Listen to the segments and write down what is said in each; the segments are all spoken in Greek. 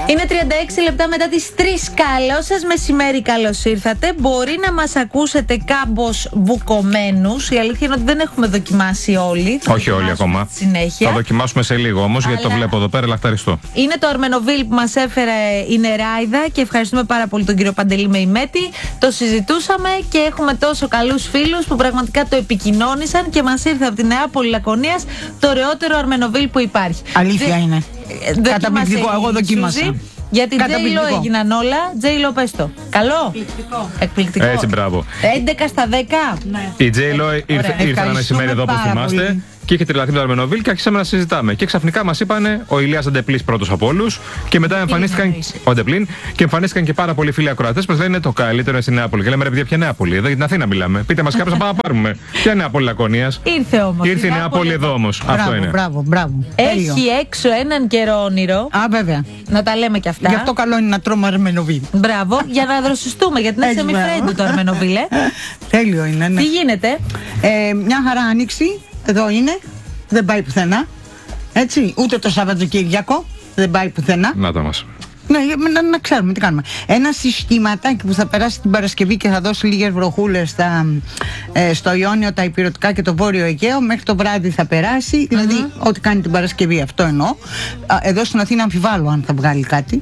Είναι 36 λεπτά μετά τις 3. Καλό σας μεσημέρι, καλώς ήρθατε. Μπορεί να μας ακούσετε κάμπος βουκωμένους. Η αλήθεια είναι ότι δεν έχουμε δοκιμάσει όλοι. Όχι όλοι ακόμα. Συνέχεια. Θα δοκιμάσουμε σε λίγο όμως, γιατί το βλέπω εδώ πέρα λαχταριστό. Είναι το Αρμενοβίλ που μας έφερε η Νεράιδα και ευχαριστούμε πάρα πολύ τον κύριο Παντελή Μεϊμέτη. Το συζητούσαμε και έχουμε τόσο καλούς φίλους που πραγματικά το επικοινώνησαν και μας ήρθε από τη Νεάπολη Λακωνίας το ωραιότερο Αρμενοβίλ που υπάρχει. Αλήθεια είναι. Καταπληκτικό, εγώ δοκίμασα. Για την J-Lo έγιναν όλα. J-Lo, πες το. Καλό. Εκπληκτικό. Έτσι, μπράβο. 11 στα 10. Ναι. Η J-Lo ήρθε ένα μεσημέρι εδώ, όπως θυμάστε, και είχε τρελαθεί με το Αρμενοβίλ και άρχισαμε να συζητάμε. Και ξαφνικά μας είπανε ο Ηλίας Αντεπλής πρώτος από όλους. Και μετά εμφανίστηκαν. Ο Αντεπλήν. Και εμφανίστηκαν και πάρα πολλοί φίλοι ακροατές που λένε το καλύτερο στην Νεάπολη. Και λέμε ρε παιδιά, ποια Νεάπολη? Εδώ για την Αθήνα μιλάμε. Πείτε μας κάποιος να πάμε να πάρουμε. Ποια Νεάπολη Λακωνίας? Ήρθε όμως. Ήρθε η Νεάπολη εδώ όμως. Αυτό είναι. Μπράβο. Έχει έξω έναν καιρό όνειρο. Α, βέβαια. Να τα λέμε κι αυτά. Γι' αυτό καλό είναι να τρώμε Αρμενοβίλ. Μπράβο, για να δροσιστούμε, γιατί είναι σεμιφρέντου το Αρμενοβίλ. Τέλειο είναι, ναι. Τι γίνεται? Μια χαρά άνοιξη. Εδώ είναι. Δεν πάει πουθενά. Έτσι. Ούτε το Σαββατοκύριακο. Δεν πάει πουθενά. Να τα μας. Ναι, να ξέρουμε τι κάνουμε. Ένα συστηματάκι που θα περάσει την Παρασκευή και θα δώσει λίγες βροχούλες στο Ιόνιο, τα Ηπειρωτικά και το Βόρειο Αιγαίο. Μέχρι το βράδυ θα περάσει. Δηλαδή, ό,τι κάνει την Παρασκευή, αυτό εννοώ. Εδώ στην Αθήνα αμφιβάλλω αν θα βγάλει κάτι.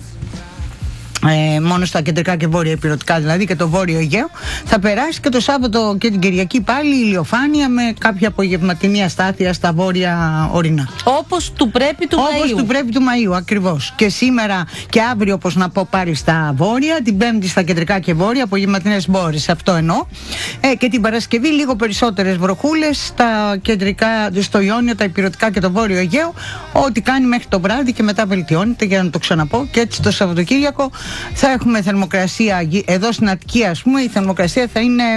Μόνο στα κεντρικά και βόρεια Ηπειρωτικά, δηλαδή και το Βόρειο Αιγαίο. Θα περάσει και το Σάββατο και την Κυριακή πάλι ηλιοφάνεια με κάποια απογευματινή αστάθεια στα βόρεια ορεινά. Όπως του πρέπει του Μαΐου. Όπως του πρέπει του Μαΐου, ακριβώς. Και σήμερα και αύριο, όπως να πω, πάλι στα βόρεια. Την Πέμπτη στα κεντρικά και βόρεια, απογευματινές μπόρες, αυτό εννοώ. Και την Παρασκευή λίγο περισσότερες βροχούλες στα κεντρικά, στο Ιόνιο, τα Ηπειρωτικά και το Βόρειο Αιγαίο. Ό,τι κάνει μέχρι το βράδυ και μετά βελτιώνεται, για να το ξαναπώ. Και έτσι το Σαββατοκύριακο θα έχουμε θερμοκρασία. Εδώ στην Αττική, ας πούμε, η θερμοκρασία θα είναι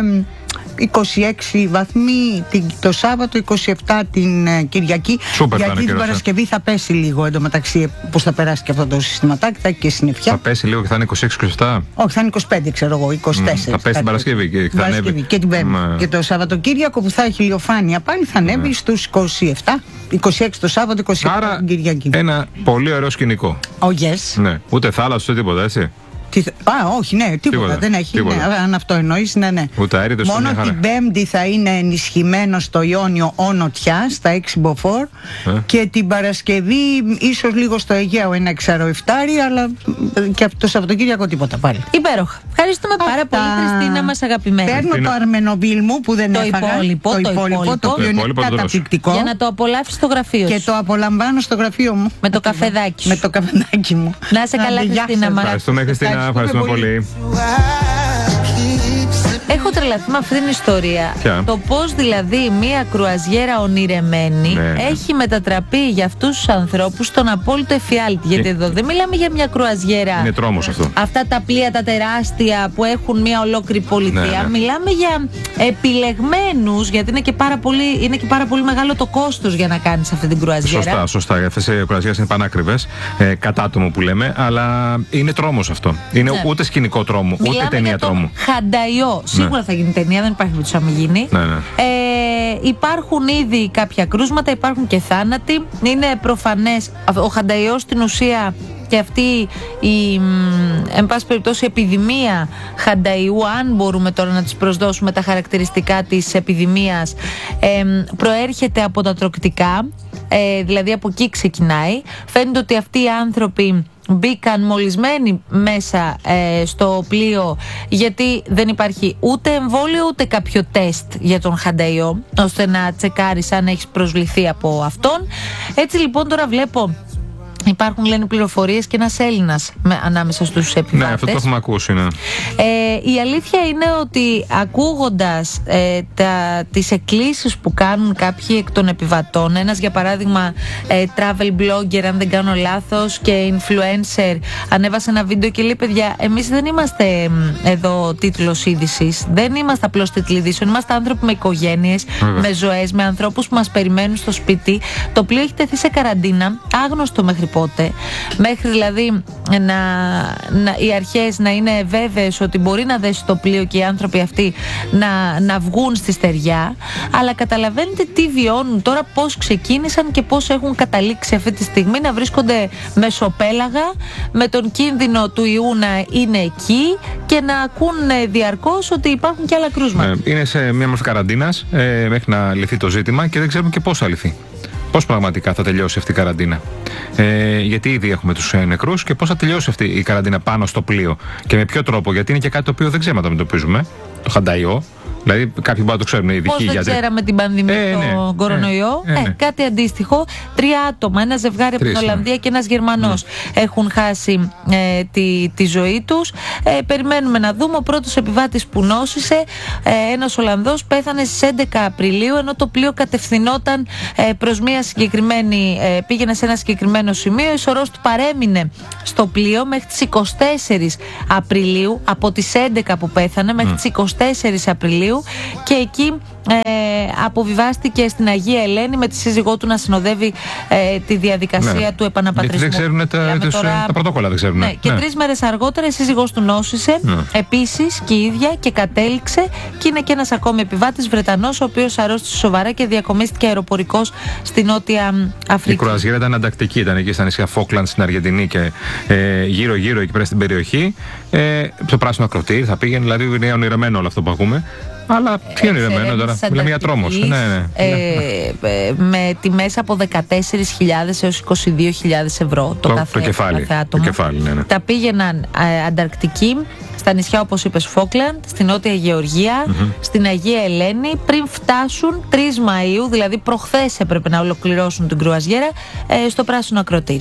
26 βαθμοί το Σάββατο, 27 την Κυριακή. Γιατί την Παρασκευή θα πέσει λίγο εντωμεταξύ, πως θα περάσει και αυτό το συστηματάκι, θα έχει και συννεφιά. Θα πέσει λίγο και θα είναι 26-27. Όχι, θα είναι 25, ξέρω εγώ, 24. Θα πέσει την Παρασκευή και θα ανέβει. Και την Πέμπτη. Και το Σαββατοκύριακο που θα έχει ηλιοφάνεια πάλι θα ανέβει στους 27. 26 το Σάββατο, 27 την Κυριακή. Ένα πολύ ωραίο σκηνικό. Ναι, ούτε θάλασσα, ούτε τίποτα, έτσι. Όχι, ναι, τίποτα. Δεν έχει. Ναι, αν αυτό εννοείς, ναι. Ούτε αέριδος. Μόνο την Πέμπτη θα είναι ενισχυμένο στο Ιόνιο ο Νοτιάς, στα 6 μποφόρ. Και την Παρασκευή ίσως λίγο στο Αιγαίο, ένα 6-7, αλλά και το Σαββατοκύριακο τίποτα πάλι. Υπέροχα. Ευχαριστούμε πάρα πολύ, Χριστίνα μας αγαπημένη. Παίρνω το Αρμενοβίλ μου που δεν έφαγα. Το υπόλοιπο, το οποίο είναι καταπληκτικό. Για να το απολαύσεις στο γραφείο σου. Και το απολαμβάνω στο γραφείο μου. Με το καφεδάκι σου. Με το καφεδάκι μου. Να είσαι καλά, Χριστίνα μας. Ευχαριστούμε, Χριστίνα. Ευχαριστούμε πολύ. Έχω τρελαθεί με αυτή την ιστορία. Το πώς δηλαδή μία κρουαζιέρα ονειρεμένη έχει μετατραπεί για αυτούς τους ανθρώπους στον απόλυτο εφιάλτη. Γιατί εδώ δεν μιλάμε για μια κρουαζιέρα. Είναι τρόμος αυτό. Αυτά τα πλοία τα τεράστια που έχουν μια ολόκληρη πολιτεία. Μιλάμε για επιλεγμένους, γιατί είναι και πάρα πολύ μεγάλο το κόστος για να κάνεις αυτή την κρουαζιέρα. Σωστά. Αυτές οι κρουαζιέρες είναι πανάκριβες. Κατάτομο που λέμε. Αλλά είναι τρόμος αυτό. Είναι ούτε σκηνικό τρόμου, ούτε ταινία τρόμου. Χανταϊό. Σίγουρα θα γίνει ταινία, δεν υπάρχει περίπτωση να μην γίνει. Υπάρχουν ήδη κάποια κρούσματα, υπάρχουν και θάνατοι. Είναι προφανές. Ο Χανταϊός στην ουσία και αυτή η, εν πάση περιπτώσει, επιδημία Χανταϊού, αν μπορούμε τώρα να της προσδώσουμε τα χαρακτηριστικά της επιδημίας, προέρχεται από τα τροκτικά, δηλαδή από εκεί ξεκινάει. Φαίνεται ότι αυτοί οι άνθρωποι μπήκαν μολυσμένοι μέσα στο πλοίο, γιατί δεν υπάρχει ούτε εμβόλιο ούτε κάποιο τεστ για τον Χανταϊό, ώστε να τσεκάρεις αν έχεις προσβληθεί από αυτόν. Έτσι λοιπόν τώρα βλέπω υπάρχουν, λένε, πληροφορίες και ένας Έλληνας ανάμεσα στους επιβάτες. Ναι, αυτό το έχουμε ακούσει, ναι. Η αλήθεια είναι ότι ακούγοντας τις εκκλήσεις που κάνουν κάποιοι εκ των επιβατών, ένας για παράδειγμα travel blogger, αν δεν κάνω λάθος, και influencer, ανέβασε ένα βίντεο και λέει: παιδιά, εμείς δεν είμαστε εδώ τίτλος είδησης, δεν είμαστε απλώς τίτλοι ειδήσεων, είμαστε άνθρωποι με οικογένειες, με ζωές, με ανθρώπους που μας περιμένουν στο σπίτι. Το πλοίο έχει τεθεί σε καραντίνα, άγνωστο μέχρι οποιοδήποτε, μέχρι δηλαδή οι αρχές να είναι βέβαιες ότι μπορεί να δέσει το πλοίο και οι άνθρωποι αυτοί να βγουν στη στεριά. Αλλά καταλαβαίνετε τι βιώνουν τώρα, πώς ξεκίνησαν και πώς έχουν καταλήξει αυτή τη στιγμή να βρίσκονται μεσοπέλαγα, με τον κίνδυνο του ιού να είναι εκεί και να ακούν διαρκώς ότι υπάρχουν και άλλα κρούσματα. Είναι σε μια μορφή καραντίνας μέχρι να λυθεί το ζήτημα και δεν ξέρουμε και πώς θα λυθεί. Πώς πραγματικά θα τελειώσει αυτή η καραντίνα. Γιατί ήδη έχουμε τους νεκρούς και πώς θα τελειώσει αυτή η καραντίνα πάνω στο πλοίο και με ποιο τρόπο. Γιατί είναι και κάτι το οποίο δεν ξέρουμε να το αντιμετωπίζουμε. Το χανταϊό. Δηλαδή, κάποιοι μπορεί να το ξέρουν οι ειδικοί. Πώς δεν ξέραμε την πανδημία, τον κορονοϊό. Κάτι αντίστοιχο. 3 άτομα, ένα ζευγάρι από την Ολλανδία και ένας Γερμανός έχουν χάσει τη ζωή τους. Περιμένουμε να δούμε. Ο πρώτος επιβάτης που νόσησε, ένας Ολλανδός, πέθανε στις 11 Απριλίου, ενώ το πλοίο κατευθυνόταν προς μια συγκεκριμένη, πήγαινε σε ένα συγκεκριμένο σημείο. Η σωρός του παρέμεινε στο πλοίο μέχρι τις 24 Απριλίου, από τις 11 που πέθανε μέχρι τις 24 Απριλίου. Και εκεί αποβιβάστηκε στην Αγία Ελένη με τη σύζυγό του να συνοδεύει τη διαδικασία του επαναπατρισμού. Γιατί δεν ξέρουν τα πρωτόκολλα, δεν ξέρουν. Και 3 μέρες αργότερα η σύζυγός του νόσησε επίσης και η ίδια και κατέληξε, και είναι και ένας ακόμη επιβάτης Βρετανός, ο οποίος αρρώστησε σοβαρά και διακομίστηκε αεροπορικός στη Νότια Αφρική. Η κρουαζιέρα ήταν αντακτική, ήταν εκεί στα νησιά Φόκλαντ στην Αργεντινή και γύρω-γύρω εκεί πέρα στην περιοχή. Στο πράσινο ακροτήρι θα πήγαινε, δηλαδή είναι ονειρεμένο όλο αυτό που ακούμε. Αλλά τι είναι ονειρεμένο τώρα, μιλάμε για τρόμος. Με τιμές από 14.000 έως 22.000 ευρώ το κάθε άτομο. Τα πήγαιναν Ανταρκτική, στα νησιά όπως είπες Φόκλαντ, στη Νότια Γεωργία, στην Αγία Ελένη, πριν φτάσουν 3 Μαΐου, δηλαδή προχθές έπρεπε να ολοκληρώσουν την κρουαζιέρα, στο πράσινο ακροτήρι.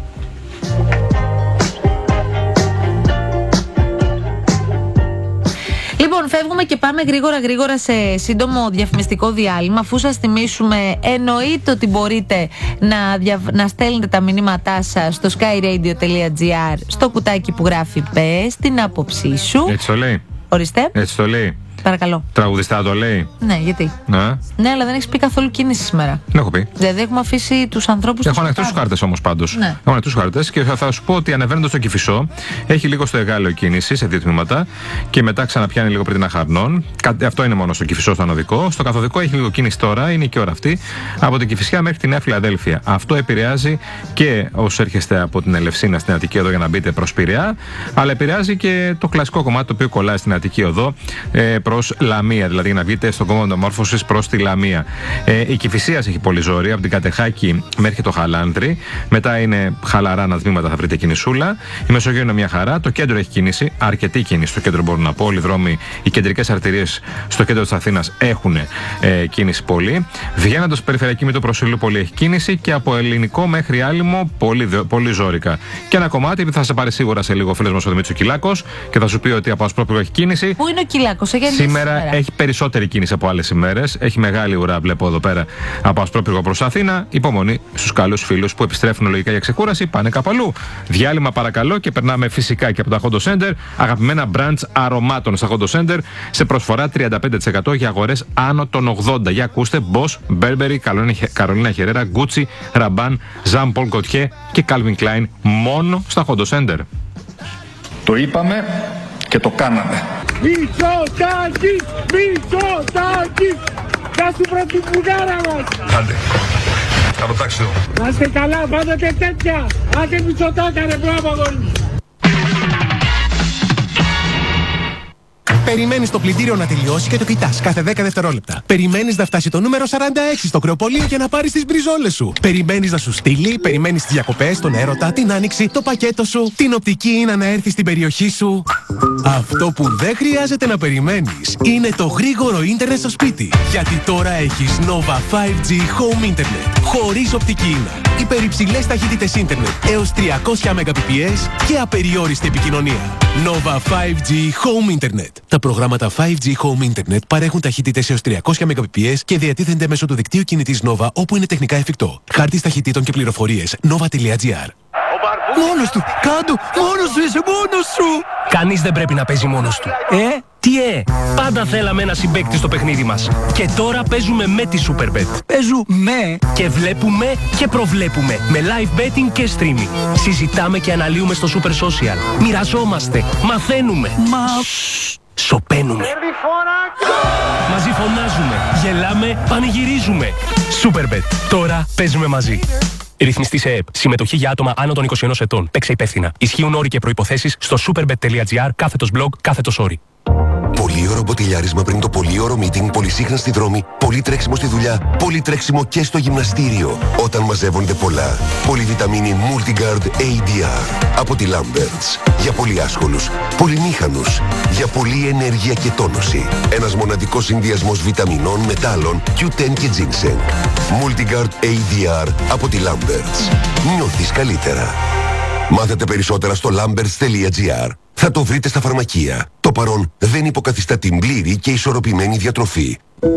Λοιπόν, φεύγουμε και πάμε γρήγορα σε σύντομο διαφημιστικό διάλειμμα. Αφού σας θυμίσουμε, εννοείται ότι μπορείτε να στέλνετε τα μηνύματά σας στο skyradio.gr, στο κουτάκι που γράφει «Πες την άποψή σου». Έτσι το λέει. Ορίστε. Έτσι το λέει. Παρακαλώ. Τραγουδιστά το λέει. Ναι, γιατί. Ναι, αλλά δεν έχεις πει καθόλου κίνηση σήμερα. Δεν έχω πει. Δηλαδή έχουμε αφήσει τους ανθρώπους. Έχω ανοιχτούς τους χάρτες όμως πάντως. Ναι. Έχω ανοιχτούς χάρτες και θα σου πω ότι ανεβαίνοντας στο Κηφισό έχει λίγο στο Εγάλεο κίνηση σε 2 τμήματα και μετά ξαναπιάνει λίγο πριν την Αχαρνών. Αυτό είναι μόνο στο Κηφισό, στο ανωδικό. Στο καθοδικό έχει λίγο κίνηση τώρα, είναι και ώρα αυτή, από την Κηφισιά μέχρι τη Νέα Φιλαδέλφια. Αυτό επηρεάζει και όσους έρχεστε από την Ελευσίνα στην Αττική Οδό για να μπείτε προς Πειραιά, αλλά επηρεάζει και το κλασικό κομμάτι το οποίο κολλάει στην Αττική Οδό προς Λαμία, δηλαδή για να βγείτε στον κόμμα μεταμόρφωσης προς τη Λαμία. Η Κηφισίας έχει πολύ ζόρι, από την Κατεχάκη μέχρι το Χαλάνδρη. Μετά είναι χαλαρά αναδμήματα, θα βρείτε κινησούλα. Η Μεσογείο είναι μια χαρά. Το κέντρο έχει κίνηση, αρκετή κίνηση στο κέντρο μπορώ να πω. Όλοι οι δρόμοι, οι κεντρικές αρτηρίες στο κέντρο της Αθήνας έχουν κίνηση πολύ. Βγαίνοντας περιφερειακή με το Προσήλου πολύ έχει κίνηση και από Ελληνικό μέχρι Άλυμο πολύ ζόρικα. Και ένα κομμάτι που θα σε πάρει σίγουρα σε λίγο ο φίλος μας ο Δημήτρης Κυλάκος και θα σου πει ότι από Ασπρόπυργο έχει κίνηση. Πού είναι ο Κυλάκος, σήμερα έχει περισσότερη κίνηση από άλλες ημέρες. Έχει μεγάλη ουρά, βλέπω εδώ πέρα από Ασπρόπυργο προς Αθήνα. Υπομονή στους καλούς φίλους που επιστρέφουν λογικά για ξεκούραση. Πάνε κάπου αλλού. Διάλειμμα παρακαλώ και περνάμε φυσικά και από τα Hondo Center. Αγαπημένα brands αρωμάτων στα Hondo Center σε προσφορά 35% για αγορές άνω των 80. Για ακούστε Boss, Burberry, Carolina Herrera, Gucci, Rabanne, Jean Paul Gaultier και Calvin Klein μόνο στα Hondo Center. Το είπαμε και το κάναμε. Μητσοτάκης! Μητσοτάκης! Γεια σου πρωθυπουργάρα μας! Άντε, καλό ταξίδι. Να είστε καλά, πάντοτε τέτοια! Άντε Μητσοτάκα ρε, μπράβο αγόρι! Περιμένεις το πλυντήριο να τελειώσει και το κοιτάς κάθε 10 δευτερόλεπτα. Περιμένεις να φτάσει το νούμερο 46 στο κρεοπολείο για να πάρεις τις μπριζόλες σου. Περιμένεις να σου στείλει, περιμένεις τις διακοπές, τον έρωτα, την άνοιξη, το πακέτο σου, την οπτική είναι να έρθει στην περιοχή σου. Αυτό που δεν χρειάζεται να περιμένεις είναι το γρήγορο ίντερνετ στο σπίτι. Γιατί τώρα έχεις Nova 5G Home Internet. Χωρίς οπτική ίνα. Υπερυψηλές ταχύτητες ίντερνετ έως 300 Mbps και απεριόριστη επικοινωνία. Nova 5G Home Internet. Τα προγράμματα 5G Home Internet παρέχουν ταχύτητες έως 300 Mbps και διατίθενται μέσω του δικτύου κινητής Nova όπου είναι τεχνικά εφικτό. Χάρτης ταχυτήτων και πληροφορίες nova.gr. Μόνος του! Κάντο! Μόνος σου είσαι! Μόνος σου! Κανείς δεν πρέπει να παίζει μόνος του. Τι πάντα θέλαμε ένα συμπαίκτη στο παιχνίδι μας. Και τώρα παίζουμε με τη Superbet. Παίζουμε και βλέπουμε και προβλέπουμε με live betting και streaming. Συζητάμε και αναλύουμε στο Super Social. Μοιραζόμαστε, μαθαίνουμε. Σωπαίνουμε. Μαζί φωνάζουμε, γελάμε, πανηγυρίζουμε. Superbet. Τώρα παίζουμε μαζί. Ρυθμιστή σε ΕΕΠ. Συμμετοχή για άτομα άνω των 21 ετών. Παίξε υπεύθυνα. Ισχύουν όροι και προϋποθέσεις στο superbet.gr/blog/όροι. Πολύωρο μποτιλιάρισμα πριν το πολύωρο meeting, πολυσύχνα στη δρόμη, πολύ τρέξιμο στη δουλειά, πολύ τρέξιμο και στο γυμναστήριο. Όταν μαζεύονται πολλά. Πολυβιταμίνη Multigard ADR από τη Lamberts. Για πολύ άσχολους, πολυμήχανους. Για πολλή ενέργεια και τόνωση. Ένας μοναδικός συνδυασμός βιταμινών, μετάλλων, Q10 και ginseng. Multigard ADR από τη Lamberts. Νιώθεις καλύτερα. Μάθετε περισσότερα στο lamberts.gr. Θα το βρείτε στα φαρμακεία. Το παρόν δεν υποκαθιστά την πλήρη και ισορροπημένη διατροφή.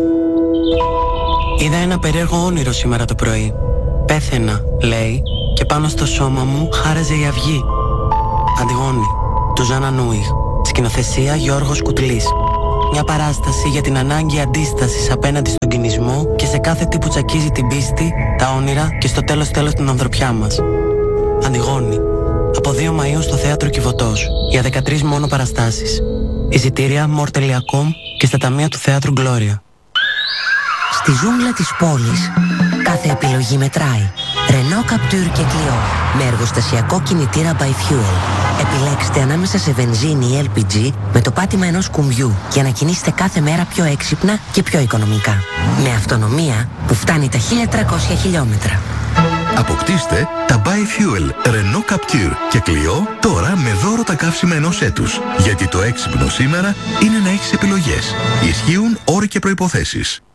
Είδα ένα περίεργο όνειρο σήμερα το πρωί. Πέθαινα, λέει, και πάνω στο σώμα μου χάραζε η αυγή. Αντιγόνη, του Ζάνα Νούιχ. Σκηνοθεσία Γιώργος Κουτλής. Μια παράσταση για την ανάγκη αντίστασης απέναντι στον κινησμό και σε κάθε τι που τσακίζει την πίστη, τα όνειρα και στο τέλος την ανθρωπιά μας. Αντιγόνη. Από 2 Μαΐου στο Θέατρο Κιβωτός. Για 13 μόνο παραστάσεις. Εισιτήρια more.com και στα ταμεία του Θέατρου Gloria. Στη ζούγκλα της πόλης, κάθε επιλογή μετράει. Renault Captur και Clio, με εργοστασιακό κινητήρα by Fuel. Επιλέξτε ανάμεσα σε βενζίνη ή LPG με το πάτημα ενός κουμπιού για να κινήσετε κάθε μέρα πιο έξυπνα και πιο οικονομικά. Με αυτονομία που φτάνει τα 1300 χιλιόμετρα. Αποκτήστε τα Bi-Fuel Renault Captur και Clio τώρα με δώρο τα καύσιμα ενός έτους. Γιατί το έξυπνο σήμερα είναι να έχεις επιλογές. Ισχύουν όροι και προϋποθέσεις.